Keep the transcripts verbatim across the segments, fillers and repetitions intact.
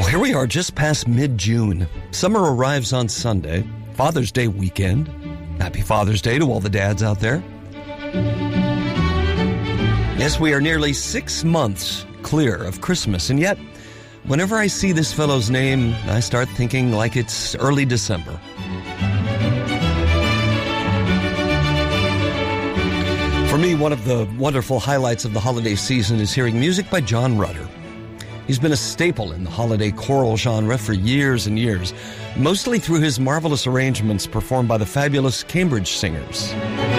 Here we are just past mid-June. Summer arrives on Sunday, Father's Day weekend. Happy Father's Day to all the dads out there. Yes, we are nearly six months clear of Christmas, and yet, whenever I see this fellow's name, I start thinking like it's early December. For me, one of the wonderful highlights of the holiday season is hearing music by John Rutter. He's been a staple in the holiday choral genre for years and years, mostly through his marvelous arrangements performed by the fabulous Cambridge Singers.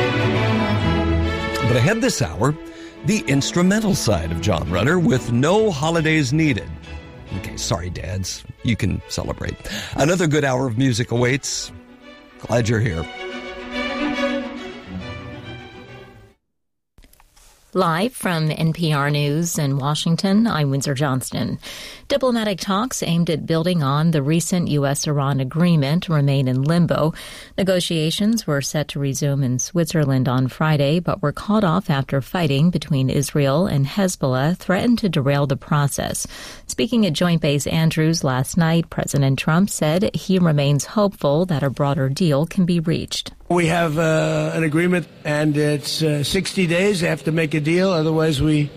But ahead this hour, the instrumental side of John Rutter with No Holidays Needed. Okay, sorry, dads. You can celebrate. Another good hour of music awaits. Glad you're here. Live from N P R News in Washington, I'm Windsor Johnston. Diplomatic talks aimed at building on the recent U S Iran agreement remain in limbo. Negotiations were set to resume in Switzerland on Friday, but were called off after fighting between Israel and Hezbollah threatened to derail the process. Speaking at Joint Base Andrews last night, President Trump said he remains hopeful that a broader deal can be reached. We have uh, an agreement, and it's uh, sixty days. They have to make a deal. Otherwise, we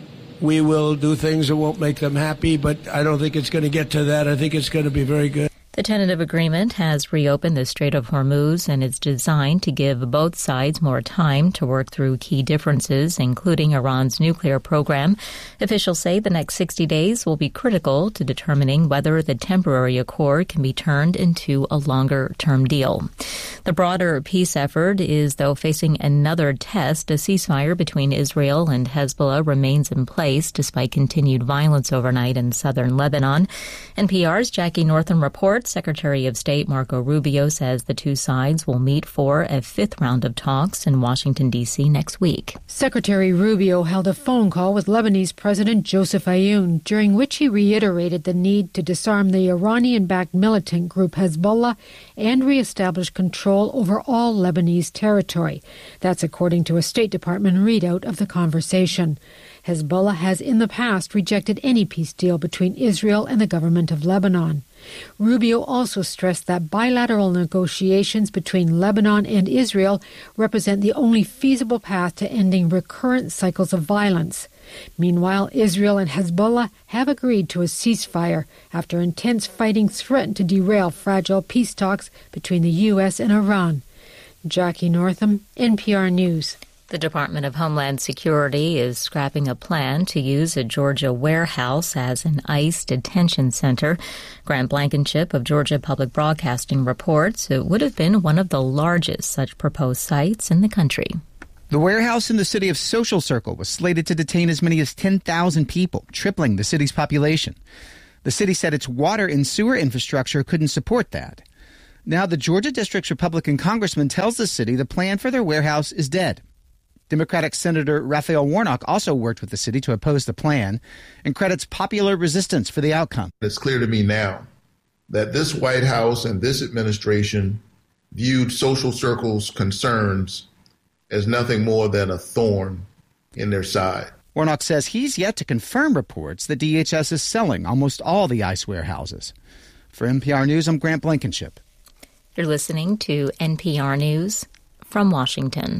we will do things that won't make them happy. But I don't think it's going to get to that. I think it's going to be very good. The tentative agreement has reopened the Strait of Hormuz and is designed to give both sides more time to work through key differences, including Iran's nuclear program. Officials say the next sixty days will be critical to determining whether the temporary accord can be turned into a longer-term deal. The broader peace effort is, though, facing another test. A ceasefire between Israel and Hezbollah remains in place despite continued violence overnight in southern Lebanon. N P R's Jackie Northam reports Secretary of State Marco Rubio says the two sides will meet for a fifth round of talks in Washington, D C next week. Secretary Rubio held a phone call with Lebanese President Joseph Aoun, during which he reiterated the need to disarm the Iranian-backed militant group Hezbollah and reestablish control over all Lebanese territory. That's according to a State Department readout of the conversation. Hezbollah has in the past rejected any peace deal between Israel and the government of Lebanon. Rubio also stressed that bilateral negotiations between Lebanon and Israel represent the only feasible path to ending recurrent cycles of violence. Meanwhile, Israel and Hezbollah have agreed to a ceasefire after intense fighting threatened to derail fragile peace talks between the U S and Iran. Jackie Northam, N P R News. The Department of Homeland Security is scrapping a plan to use a Georgia warehouse as an ICE detention center. Grant Blankenship of Georgia Public Broadcasting reports it would have been one of the largest such proposed sites in the country. The warehouse in the city of Social Circle was slated to detain as many as ten thousand people, tripling the city's population. The city said its water and sewer infrastructure couldn't support that. Now the Georgia District's Republican congressman tells the city the plan for their warehouse is dead. Democratic Senator Raphael Warnock also worked with the city to oppose the plan and credits popular resistance for the outcome. It's clear to me now that this White House and this administration viewed Social Circle's concerns as nothing more than a thorn in their side. Warnock says he's yet to confirm reports that D H S is selling almost all the ICE warehouses. For N P R News, I'm Grant Blankenship. You're listening to N P R News from Washington.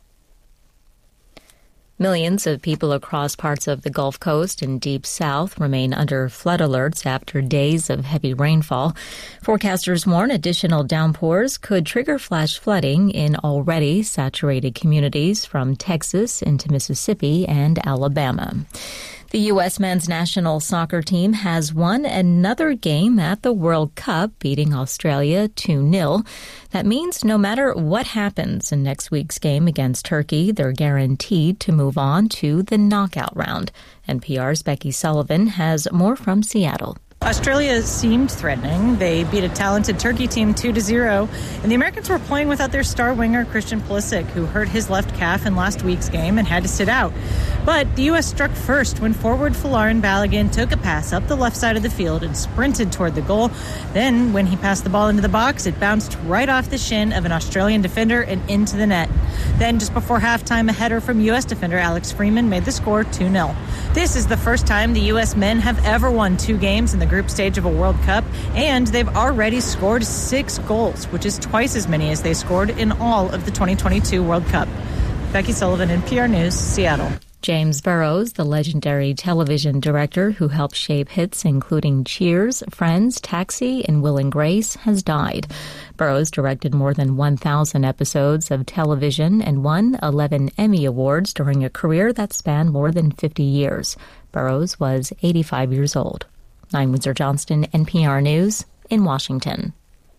Millions of people across parts of the Gulf Coast and Deep South remain under flood alerts after days of heavy rainfall. Forecasters warn additional downpours could trigger flash flooding in already saturated communities from Texas into Mississippi and Alabama. The U S men's national soccer team has won another game at the World Cup, beating Australia two nil. That means no matter what happens in next week's game against Turkey, they're guaranteed to move on to the knockout round. N P R's Becky Sullivan has more from Seattle. Australia seemed threatening. They beat a talented Turkey team two to zero, and the Americans were playing without their star winger Christian Pulisic, who hurt his left calf in last week's game and had to sit out. But the U S struck first when forward Folarin Balogun took a pass up the left side of the field and sprinted toward the goal. Then, when he passed the ball into the box, it bounced right off the shin of an Australian defender and into the net. Then, just before halftime, a header from U S defender Alex Freeman made the score two nil. This is the first time the U S men have ever won two games in the group stage of a World Cup, and they've already scored six goals, which is twice as many as they scored in all of the twenty twenty-two World Cup. Becky Sullivan, N P R News, Seattle. James Burrows, the legendary television director who helped shape hits including Cheers, Friends, Taxi, and Will and Grace, has died. Burrows directed more than one thousand episodes of television and won eleven Emmy Awards during a career that spanned more than fifty years. Burrows was eighty-five years old. I'm Windsor Johnston, N P R News, in Washington.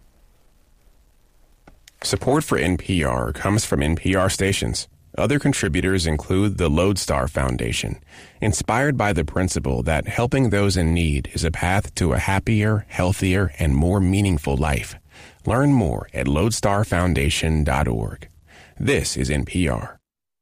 Support for N P R comes from N P R stations. Other contributors include the Lodestar Foundation, inspired by the principle that helping those in need is a path to a happier, healthier, and more meaningful life. Learn more at lodestar foundation dot org. This is N P R.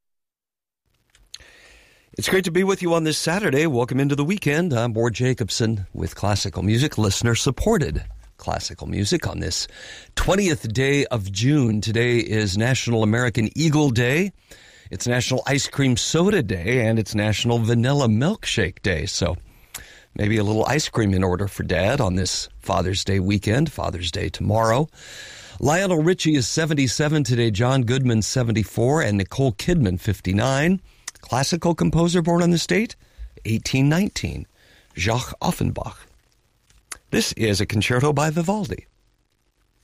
It's great to be with you on this Saturday. Welcome into the weekend. I'm Ward Jacobson with classical music, listener-supported classical music on this twentieth day of June. Today is National American Eagle Day. It's National Ice Cream Soda Day, and it's National Vanilla Milkshake Day. So maybe a little ice cream in order for Dad on this Father's Day weekend, Father's Day tomorrow. Lionel Richie is seventy-seven today, John Goodman seventy-four, and Nicole Kidman fifty-nine. Classical composer born on this date, eighteen nineteen, Jacques Offenbach. This is a concerto by Vivaldi.